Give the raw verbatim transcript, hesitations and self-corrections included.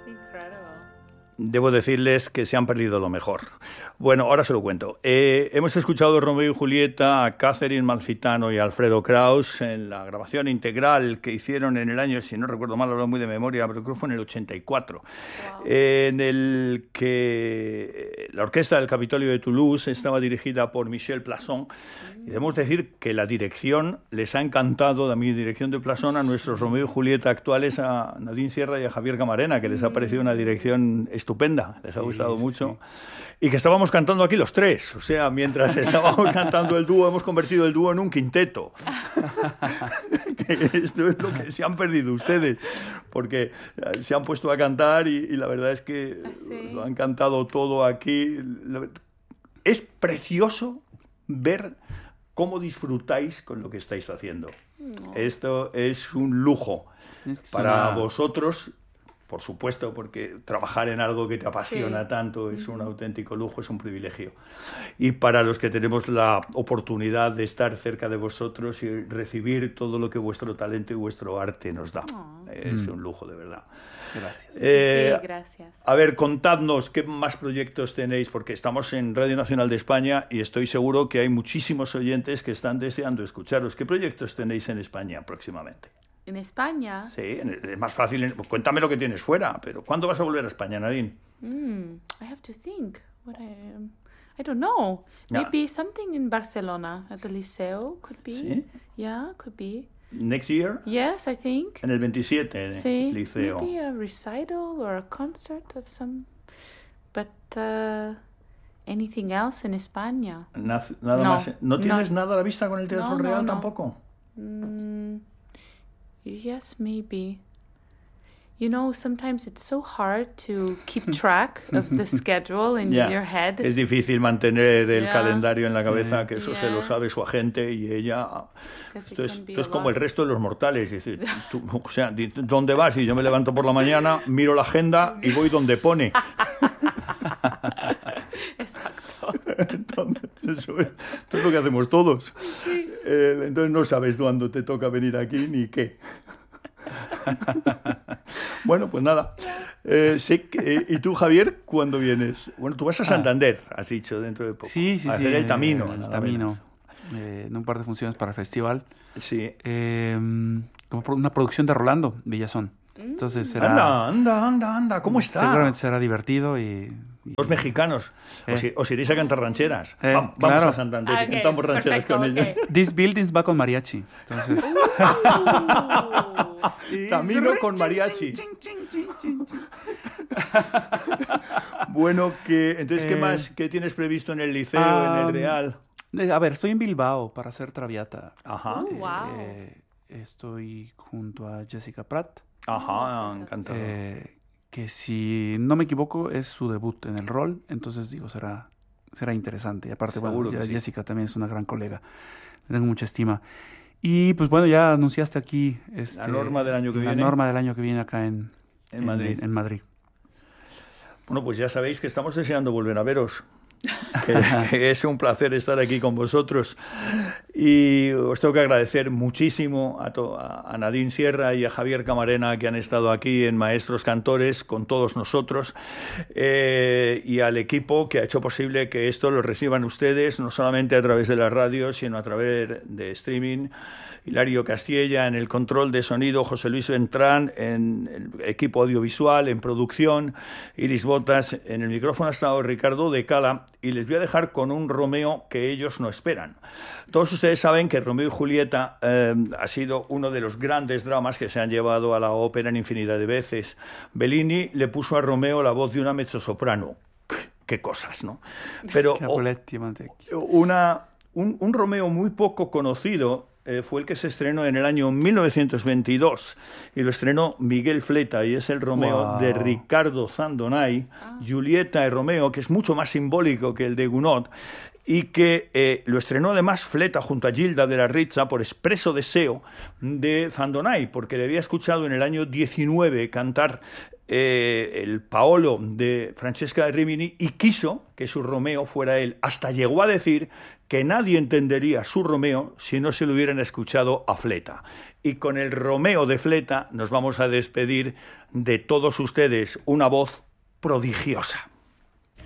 Debo decirles que se han perdido lo mejor. Bueno, ahora se lo cuento. Eh, hemos escuchado Romeo y Julieta a Catherine Malfitano y a Alfredo Kraus en la grabación integral que hicieron en el año, si no recuerdo mal, hablo muy de memoria, pero creo que fue en el ochenta y cuatro, wow. eh, en el que la orquesta del Capitolio de Toulouse estaba dirigida por Michel Plasson. Y debemos decir que la dirección les ha encantado, la mi dirección de Plasson, a nuestros Romeo y Julieta actuales, a Nadine Sierra y a Javier Camarena, que les ha parecido una dirección estupenda, les ha sí, gustado sí, mucho. Sí. Y que estábamos cantando aquí los tres, o sea, mientras estábamos cantando el dúo, hemos convertido el dúo en un quinteto. Que esto es lo que se han perdido ustedes, porque se han puesto a cantar y, y la verdad es que ¿sí? Lo han cantado todo aquí. Es precioso ver cómo disfrutáis con lo que estáis haciendo. No. Esto es un lujo es que para una... vosotros. Por supuesto, porque trabajar en algo que te apasiona sí. tanto es un auténtico lujo, es un privilegio. Y para los que tenemos la oportunidad de estar cerca de vosotros y recibir todo lo que vuestro talento y vuestro arte nos da. Oh. Es mm. un lujo, de verdad. Gracias. Eh, sí, gracias. A ver, contadnos qué más proyectos tenéis, porque estamos en Radio Nacional de España y estoy seguro que hay muchísimos oyentes que están deseando escucharos. ¿Qué proyectos tenéis en España próximamente? ¿En España? Sí, es más fácil. Cuéntame lo que tienes fuera, pero ¿cuándo vas a volver a España, Nadine? Mm, I have to think. What I, um, I don't know. Maybe yeah. something in Barcelona at the Liceo could be. ¿Sí? Yeah, could be. Next year? Yes, I think. En el veintisiete, sí, Liceo. Maybe a recital or a concert of some. But uh, anything else in España? Nada no, más. ¿No tienes no. nada a la vista con el Teatro no, Real no, no. tampoco? Mm, yes, maybe. You know, sometimes it's so hard to keep track of the schedule in yeah. your head. Es difícil mantener el yeah. calendario en la cabeza, que eso yes. se lo sabe su agente y ella. Esto es, esto es como el resto de los mortales. Es decir, tú, o sea, ¿dónde vas? Y yo me levanto por la mañana, miro la agenda y voy donde pone. Exacto. Entonces, eso es, eso es lo que hacemos todos. Sí. Eh, entonces no sabes cuándo te toca venir aquí ni qué. Bueno, pues nada. Eh, sé que, eh, ¿Y tú, Javier, cuándo vienes? Bueno, tú vas a Santander, ah. has dicho, dentro de poco. Sí, sí, a sí. hacer el Tamino. El Tamino. Eh, en un par de funciones para el festival. Sí. Eh, como una producción de Rolando Villazón. Entonces será... Anda, anda, anda, anda. ¿Cómo está? Seguramente será divertido y... y Los mexicanos. Eh. Os, os iréis a cantar rancheras. Eh, Va, vamos claro. a Santander, Okay, cantamos rancheras perfecto, con okay. ellos. This Buildings va con mariachi. Entonces... Tamino con mariachi. Bueno, que entonces, ¿qué eh, más? ¿Qué tienes previsto en el Liceo, um, en el Real? A ver, estoy en Bilbao para hacer Traviata. Ajá. Uh, wow. Eh, estoy junto a Jessica Pratt. Ajá, encantado. Eh, que si no me equivoco es su debut en el rol, entonces digo, será, será interesante. Y aparte, Seguro bueno, que sí. Jessica también es una gran colega. Le tengo mucha estima. Y pues bueno, ya anunciaste aquí este, la norma del año que la viene. norma del año que viene acá en, en, en, Madrid. en, en Madrid. Bueno, pues ya sabéis que estamos deseando volver a veros. Que, que es un placer estar aquí con vosotros. Y os tengo que agradecer muchísimo a, to, a Nadine Sierra y a Javier Camarena, que han estado aquí en Maestros Cantores con todos nosotros, eh, y al equipo que ha hecho posible que esto lo reciban ustedes, no solamente a través de la radio, sino a través de streaming. Hilario Castilla en el control de sonido, José Luis Ventrán en el equipo audiovisual, en producción, Iris Botas en el micrófono, ha estado Ricardo de Cala, y les voy a dejar con un Romeo que ellos no esperan. Todos ustedes saben que Romeo y Julieta eh, ha sido uno de los grandes dramas que se han llevado a la ópera en infinidad de veces. Bellini le puso a Romeo la voz de una mezzosoprano. Qué cosas, ¿no? Pero oh, una, un, un Romeo muy poco conocido Eh, fue el que se estrenó en el año mil novecientos veintidós y lo estrenó Miguel Fleta, y es el Romeo wow. de Ricardo Zandonay, ah. Julieta y Romeo, que es mucho más simbólico que el de Gounod, y que eh, lo estrenó además Fleta junto a Gilda de la Rizza por expreso deseo de Zandonay, porque le había escuchado en el año diecinueve cantar eh, el Paolo de Francesca Rimini y quiso que su Romeo fuera él. Hasta llegó a decir que nadie entendería su Romeo si no se lo hubieran escuchado a Fleta. Y con el Romeo de Fleta nos vamos a despedir de todos ustedes. Una voz prodigiosa.